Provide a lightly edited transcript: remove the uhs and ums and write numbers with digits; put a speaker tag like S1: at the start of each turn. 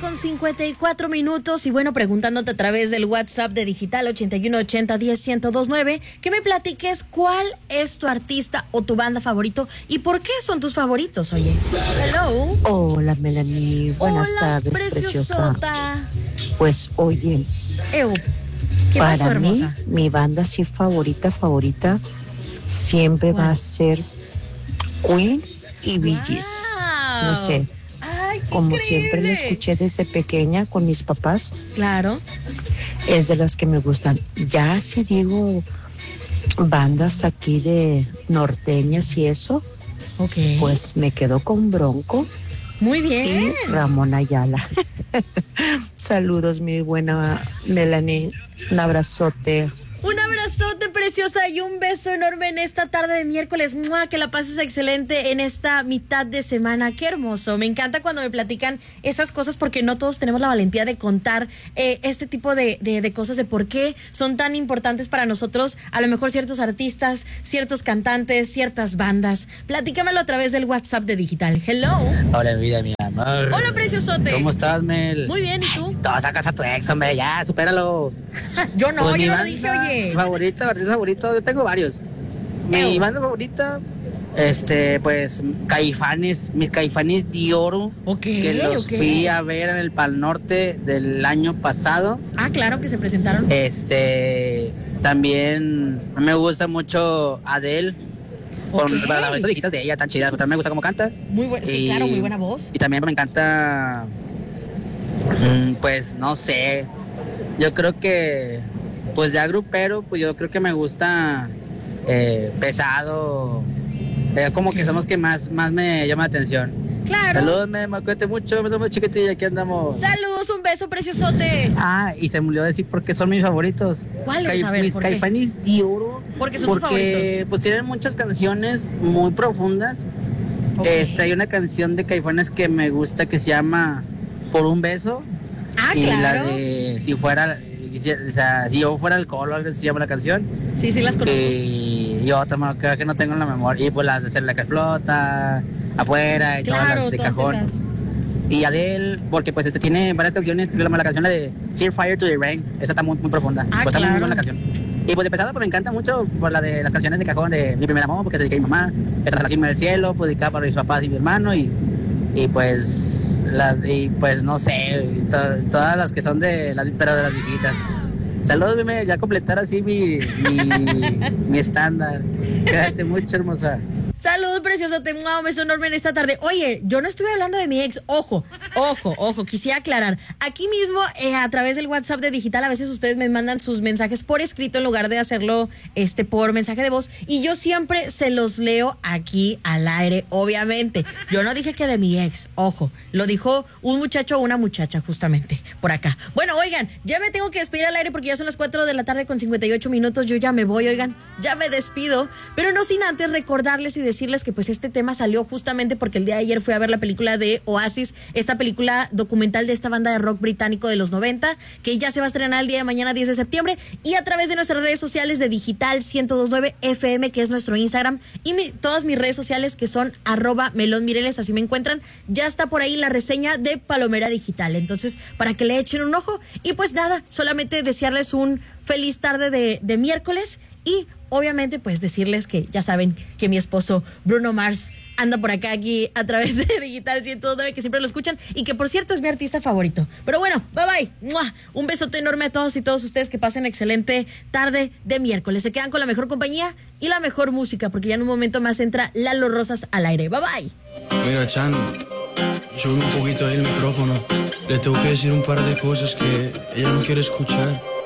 S1: con 54 minutos y bueno, preguntándote a través del WhatsApp de Digital 8180101029 que me platiques cuál es tu artista o tu banda favorito y por qué son tus favoritos, oye. Hello.
S2: Hola, Melanie. Buenas tardes,
S1: preciosota.
S2: Pues, oye,
S1: ¿qué
S2: para
S1: pasó,
S2: mí,
S1: hermosa?
S2: mi banda sí favorita siempre va a ser Queen y Bee Gees. No sé,
S1: Ay, qué
S2: como
S1: increíble.
S2: siempre la escuché desde pequeña con mis papás,
S1: Claro.
S2: es de las que me gustan. Ya si digo bandas aquí de norteñas y eso,
S1: Ok.
S2: pues me quedo con Bronco
S1: Muy bien.
S2: y Ramón Ayala. Saludos, mi buena Melanie. Un abrazote.
S1: Un abrazote, preciosa, y un beso enorme en esta tarde de miércoles. ¡Mua! Que la pases excelente en esta mitad de semana. Qué hermoso. Me encanta cuando me platican esas cosas porque no todos tenemos la valentía de contar este tipo de cosas, de por qué son tan importantes para nosotros. A lo mejor ciertos artistas, ciertos cantantes, ciertas bandas. Platícamelo a través del WhatsApp de Digital. Hello.
S3: Hola, vida, mi amor.
S1: Hola, preciosote.
S3: ¿Cómo estás, Mel?
S1: Muy bien, ¿y tú?
S3: Todos sacas a tu ex, hombre, ya, supéralo.
S1: Yo no,
S3: Pues mi
S1: yo no lo
S3: banda
S1: dije, oye.
S3: favorita, artista favorito, yo tengo varios. Mi banda favorita, pues, Caifanes, mis Caifanes de Oro.
S1: Ok,
S3: que los
S1: ok.
S3: fui a ver en el Pal Norte del año pasado.
S1: Ah, claro que se presentaron.
S3: También me gusta mucho Adele.
S1: Ok.
S3: Para las letras viejitas de ella, tan chidas, pero también me gusta cómo canta.
S1: Muy buena, sí, claro, muy buena voz.
S3: Y también me encanta, pues, no sé, yo creo que, pues ya grupero, pues yo creo que me gusta Pesado, como que son los que más me llama la atención.
S1: Claro.
S3: Saludos, me cuídate mucho, me tomo chiquitilla, aquí andamos.
S1: Saludos, un beso, preciosote.
S3: Ah, y se me olvidó decir por qué son mis favoritos.
S1: ¿Cuáles? A ver,
S3: mis
S1: ¿por qué?
S3: Caifanes de Oro.
S1: Porque son tus favoritos.
S3: Pues tienen muchas canciones muy profundas.
S1: Ok.
S3: Hay una canción de Caifanes que me gusta que se llama Por un beso.
S1: Ah,
S3: y
S1: claro.
S3: la de si yo fuera alcohol o algo así se llama la canción.
S1: Sí, sí las conozco.
S3: Y otra creo que no tengo en la memoria. Y pues las de Ser la que flota, Afuera y todas
S1: Claro,
S3: las de
S1: todas
S3: cajón.
S1: esas.
S3: Y Adele, porque pues tiene varias canciones, la canción la de Set Fire to the Rain, esa está muy, muy profunda.
S1: Ah,
S3: Pues está muy
S1: claro.
S3: buena la canción. Y pues de Pesada pues me encanta mucho por la de las canciones de cajón de Mi Primer Amor, porque se dedica a mi mamá, esa es La Cima del Cielo, pues dedicada para mis papás y mi hermano, y pues no sé, todas las que son pero de las viejitas. Saludos, dime, ya completar así mi estándar. Quédate mucho, hermosa.
S1: Saludos, precioso, te un beso enorme en esta tarde. Oye, yo no estuve hablando de mi ex. Ojo, quisiera aclarar. Aquí mismo, a través del WhatsApp de Digital, a veces ustedes me mandan sus mensajes por escrito en lugar de hacerlo por mensaje de voz. Y yo siempre se los leo aquí al aire, obviamente. Yo no dije que de mi ex, ojo. Lo dijo un muchacho o una muchacha, justamente, por acá. Bueno, oigan, ya me tengo que despedir al aire porque ya son las 4 de la tarde con 58 minutos. Yo ya me voy, oigan, ya me despido. Pero no sin antes recordarles y decirles que pues este tema salió justamente porque el día de ayer fui a ver la película de Oasis, esta película documental de esta banda de rock británico de los 90, que ya se va a estrenar el día de mañana 10 de septiembre, y a través de nuestras redes sociales de Digital 1029 FM, que es nuestro Instagram, y todas mis redes sociales que son @melonmireles, así me encuentran. Ya está por ahí la reseña de Palomera Digital, entonces para que le echen un ojo. Y pues nada, solamente desearles un feliz tarde de miércoles. Y obviamente pues decirles que ya saben que mi esposo Bruno Mars anda por acá aquí a través de Digital 109, que siempre lo escuchan y que por cierto es mi artista favorito. Pero bueno, bye bye. ¡Mua! Un besote enorme a todos y todos ustedes, que pasen excelente tarde de miércoles. Se quedan con la mejor compañía y la mejor música, porque ya en un momento más entra Lalo Rosas al aire. Bye bye.
S4: Mira, Chan, sube un poquito ahí el micrófono. Le tengo que decir un par de cosas que ella no quiere escuchar.